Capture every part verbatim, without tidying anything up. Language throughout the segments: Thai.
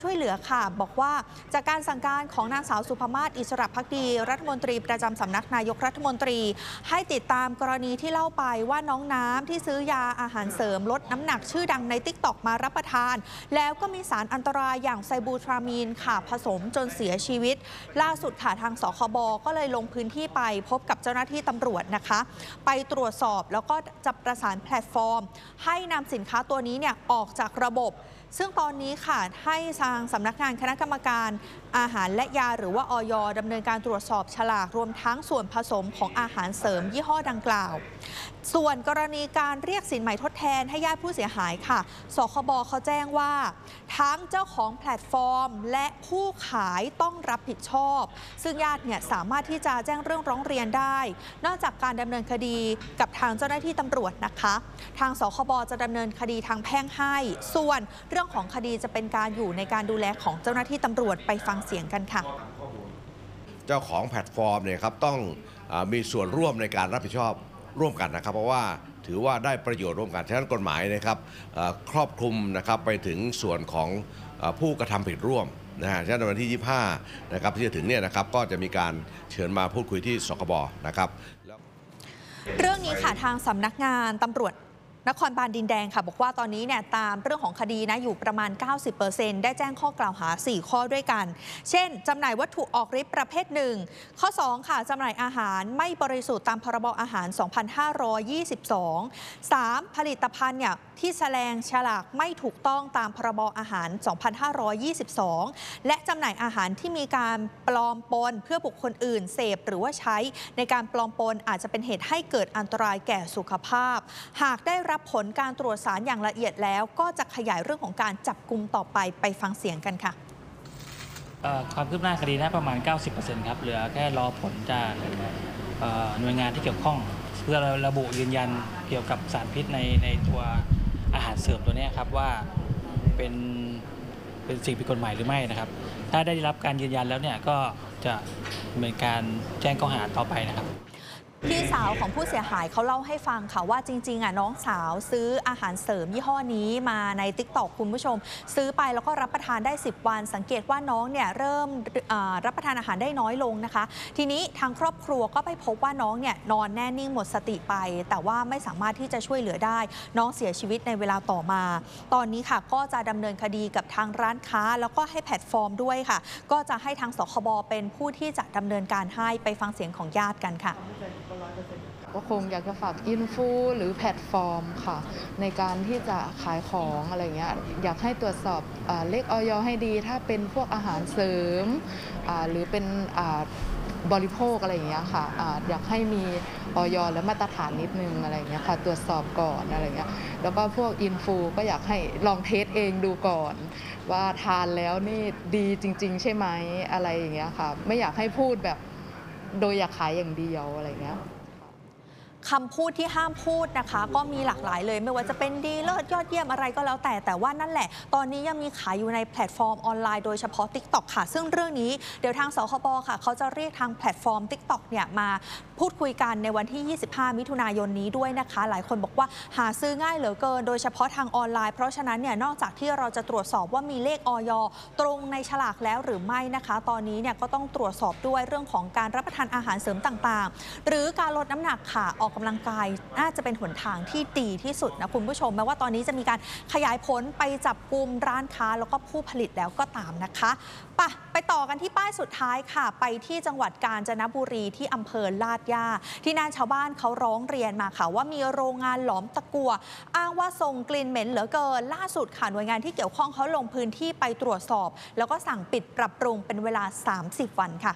ช่วยเหลือค่ะบอกว่าจากการสั่งการของนางสาวสุภมาศอิสระภักดีรัฐมนตรีประจำสำนักนายกรัฐมนตรีให้ติดตามกรณีที่เล่าไปว่าน้องน้ำที่ซื้อยาอาหารเสริมลดน้ำหนักชื่อดังใน ติ๊กต็อก มารับประทานแล้วก็มีสารอันตรายอย่างไซบูทรามีนค่ะผสมจนเสียชีวิตล่าสุดค่ะทางสคบก็เลยลงพื้นที่ไปพบกับเจ้าหน้าที่ตำรวจนะคะไปตรวจสอบแล้วก็จะประสานแพลตฟอร์มให้นำสินค้าตัวนี้เนี่ยออกจากระบบซึ่งตอนนี้ค่ะให้ทางสำนักงานคณะกรรมการอาหารและยาหรือว่าอย.ดำเนินการตรวจสอบฉลากรวมทั้งส่วนผสมของอาหารเสริมยี่ห้อดังกล่าวส่วนกรณีการเรียกสินใหม่ทดแทนให้ญาติผู้เสียหายค่ะสคบเขาแจ้งว่าทั้งเจ้าของแพลตฟอร์มและผู้ขายต้องรับผิดชอบซึ่งญาติเนี่ยสามารถที่จะแจ้งเรื่องร้องเรียนได้นอกจากการดำเนินคดีกับทางเจ้าหน้าที่ตำรวจนะคะทางสคบจะดำเนินคดีทางแพ่งให้ส่วนเรื่องของคดีจะเป็นการอยู่ในการดูแลของเจ้าหน้าที่ตำรวจไปฟังเสียงกันค่ะเจ้าของแพลตฟอร์มเนี่ยครับต้องมีส่วนร่วมในการรับผิดชอบร่วมกันนะครับเพราะว่าถือว่าได้ประโยชน์ร่วมกันฉะนั้นกฎหมายนะครับครอบคลุมนะครับไปถึงส่วนของผู้กระทำผิดร่วมนะฮะฉะนั้นวันที่ยี่สิบห้านะครับที่จะถึงเนี่ยนะครับก็จะมีการเชิญมาพูดคุยที่สคบนะครับเรื่องนี้ค่ะทางสำนักงานตำรวจนครบาลดินแดงค่ะบอกว่าตอนนี้เนี่ยตามเรื่องของคดีนะอยู่ประมาณ เก้าสิบเปอร์เซ็นต์ ได้แจ้งข้อกล่าวหาสี่ข้อด้วยกันเช่นจำหน่ายวัตถุออกฤทธิ์ประเภทหนึ่งข้อสองค่ะจำหน่ายอาหารไม่บริสุทธิ์ตามพรบอาหารสองพันห้าร้อยยี่สิบสอง สามผลิตภัณฑ์เนี่ยที่แสดงฉลากไม่ถูกต้องตามพรบอาหารสองพันห้าร้อยยี่สิบสองและจำหน่ายอาหารที่มีการปลอมปนเพื่อบุคคลอื่นเสพหรือว่าใช้ในการปลอมปนอาจจะเป็นเหตุให้เกิดอันตรายแก่สุขภาพหากได้รับผลการตรวจสารอย่างละเอียดแล้วก็จะขยายเรื่องของการจับกุมต่อไปไปฟังเสียงกันค่ะความคืบหน้าคดีน่าประมาณ เก้าสิบเปอร์เซ็นต์ ครับเหลือแค่รอผลจากหน่วยงานที่เกี่ยวข้องเพื่อระบุยืนยันเกี่ยวกับสารพิษในในตัวอาหารเสริมตัวนี้ครับว่าเป็นเป็นสิ่งผิดกฎหมายหรือไม่นะครับถ้าได้รับการยืนยันแล้วเนี่ยก็จะดำเนินการแจ้งข้อหาต่อไปนะครับพี่สาวของผู้เสียหายเขาเล่าให้ฟังค่ะว่าจริงๆอ่ะน้องสาวซื้ออาหารเสริมยี่ห้อนี้มาใน ติ๊กต็อก คุณผู้ชมซื้อไปแล้วก็รับประทานได้สิบวันสังเกตว่าน้องเนี่ยเริ่มรับประทานอาหารได้น้อยลงนะคะทีนี้ทางครอบครัวก็ไปพบว่าน้องเนี่ยนอนแน่นิ่งหมดสติไปแต่ว่าไม่สามารถที่จะช่วยเหลือได้น้องเสียชีวิตในเวลาต่อมาตอนนี้ค่ะก็จะดำเนินคดีกับทางร้านค้าแล้วก็ให้แพลตฟอร์มด้วยค่ะก็จะให้ทางสคบเป็นผู้ที่จะดำเนินการให้ไปฟังเสียงของญาติกันค่ะก็คงอยากจะฝากอินฟูหรือแพลตฟอร์มค่ะในการที่จะขายของอะไรเงี้ยอยากให้ตรวจสอบเลขอย.ให้ดีถ้าเป็นพวกอาหารเสริมหรือเป็นบริโภคอะไรอย่างเงี้ยค่ะอยากให้มีอย.และมาตรฐานนิดนึงอะไรเงี้ยค่ะตรวจสอบก่อนอะไรเงี้ยแล้วก็พวกอินฟูก็อยากให้ลองเทสเองดูก่อนว่าทานแล้วนี่ดีจริงๆใช่ไหมอะไรอย่างเงี้ยค่ะไม่อยากให้พูดแบบโดยอยากขายอย่างเดียวอะไรเงี้ยคำพูดที่ห้ามพูดนะคะก็มีหลากหลายเลยไม่ว่าจะเป็นดีเลิศยอดเยี่ยมอะไรก็แล้วแต่แต่ว่านั่นแหละตอนนี้ยังมีขายอยู่ในแพลตฟอร์มออนไลน์โดยเฉพาะ ติ๊กต็อก ค่ะซึ่งเรื่องนี้เดี๋ยวทางสคบค่ะเขาจะเรียกทางแพลตฟอร์ม ติ๊กต็อก เนี่ยมาพูดคุยกันในวันที่ยี่สิบห้ามิถุนายนนี้ด้วยนะคะหลายคนบอกว่าหาซื้อง่ายเหลือเกินโดยเฉพาะทางออนไลน์เพราะฉะนั้นเนี่ยนอกจากที่เราจะตรวจสอบว่ามีเลขอย.ตรงในฉลากแล้วหรือไม่นะคะตอนนี้เนี่ยก็ต้องตรวจสอบด้วยเรื่องของการรับประทานอาหารเสริมต่างๆหรือการลดน้ำหนักค่ะออกกำลังกายน่าจะเป็นหนทางที่ดีที่สุดนะคุณผู้ชมแม้ว่าตอนนี้จะมีการขยายผลไปจับกุมร้านค้าแล้วก็ผู้ผลิตแล้วก็ตามนะคะไปไปต่อกันที่ป้ายสุดท้ายค่ะไปที่จังหวัดกาญจนบุรีที่อำเภอลาดย่าที่นั่นชาวบ้านเขาร้องเรียนมาค่ะว่ามีโรงงานหลอมตะกั่วอ้างว่าส่งกลิ่นเหม็นเหลือเกินล่าสุดค่ะหน่วยงานที่เกี่ยวข้องเขาลงพื้นที่ไปตรวจสอบแล้วก็สั่งปิดปรับปรุงเป็นเวลาสามสิบวันค่ะ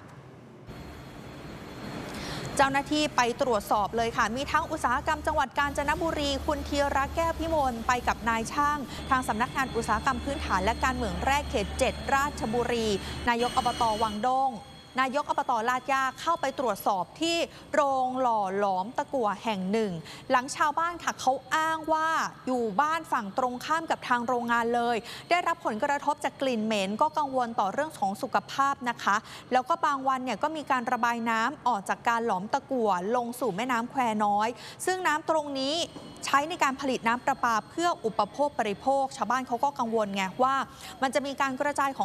เจ้าหน้าที่ไปตรวจสอบเลยค่ะมีทั้งอุตสาหกรรมจังหวัดกาญจนบุรีคุณธีระแก้วพิมลไปกับนายช่างทางสำนักงานอุตสาหกรรมพื้นฐานและการเมืองแรกเขตเจ็ดราชบุรีนายกอบต.วังด้งนายกอบตลาดย่าเข้าไปตรวจสอบที่โรงหล่อหลอมตะกั่วแห่งหนึ่งหลังชาวบ้านค่ะเขาอ้างว่าอยู่บ้านฝั่งตรงข้ามกับทางโรงงานเลยได้รับผลกระทบจากกลิ่นเหม็นก็กังวลต่อเรื่องของสุขภาพนะคะแล้วก็บางวันเนี่ยก็มีการระบายน้ำออกจากการหลอมตะกั่วลงสู่แม่น้ำแควน้อยซึ่งน้ำตรงนี้ใช้ในการผลิตน้ำประปาเพื่ออุปโภคบริโภคชาวบ้านเขาก็กังวลไงว่ามันจะมีการกระจายของ